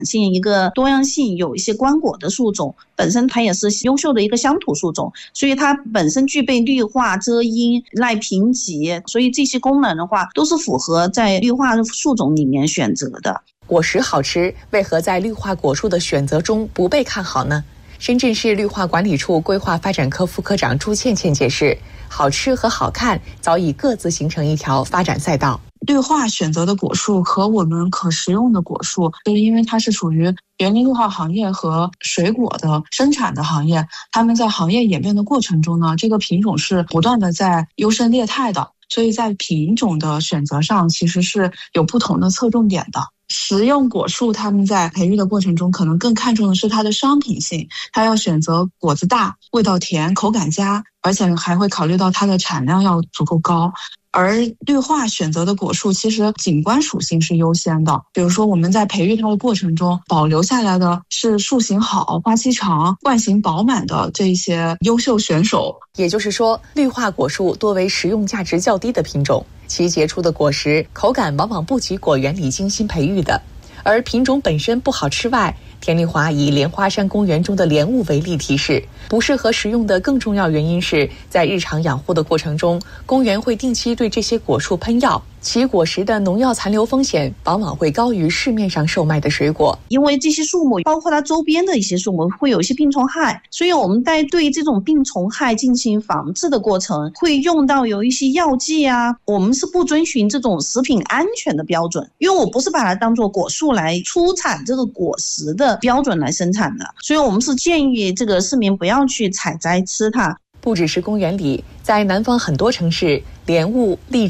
现一个多样性，有一些观果的树种，本身它也是优秀的一个乡土树种，所以它本身具备绿化、遮阴、耐贫瘠，所以这些功能的话都是符合在绿化树种里面选择的。 果实好吃，为何在绿化果树的选择中不被看好呢？深圳市绿化管理处规划发展科副科长朱倩倩解释，好吃和好看早已各自形成一条发展赛道。 绿化选择的果树和我们可食用的果树，就是因为它是属于园林绿化行业和水果的生产的行业，它们在行业演变的过程中呢，这个品种是不断的在优胜劣汰的，所以在品种的选择上其实是有不同的侧重点的。食用果树它们在培育的过程中可能更看重的是它的商品性，它要选择果子大、味道甜、口感佳，而且还会考虑到它的产量要足够高。而绿化选择的果树其实景观属性是优先的，比如说我们在培育它的过程中保留下来的是树形好、花期长、冠形饱满的这些优秀选手。 也就是说，绿化果树多为食用价值较低的品种，其结出的果实口感往往不及果园里精心培育的。而品种本身不好吃外，田丽华以莲花山公园中的莲雾为例提示，不适合食用的更重要原因是在日常养护的过程中，公园会定期对这些果树喷药，其果实的农药残留风险往往会高于市面上售卖的水果。 因为这些树木包括它周边的一些树木会有一些病虫害，所以我们在对这种病虫害进行防治的过程会用到有一些药剂啊，我们是不遵循这种食品安全的标准，因为我不是把它当作果树来出产这个果实的标准来生产的，所以我们是建议这个市民不要去采摘吃它。 不只是公园里，在南方很多城市，莲雾、荔